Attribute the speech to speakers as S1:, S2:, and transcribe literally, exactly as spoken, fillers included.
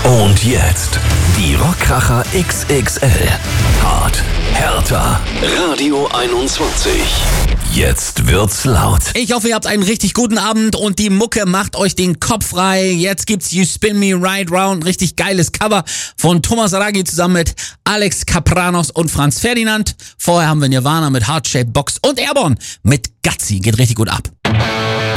S1: Und jetzt die Rockkracher X X L. Hart, härter. Radio einundzwanzig. Jetzt wird's laut.
S2: Ich hoffe, ihr habt einen richtig guten Abend und die Mucke macht euch den Kopf frei. Jetzt gibt's You Spin Me Right Round. Richtig geiles Cover von Thomas Aragi zusammen mit Alex Kapranos und Franz Ferdinand. Vorher haben wir Nirvana mit Heart Shaped Box und Airborne mit Gutsy. Geht richtig gut ab.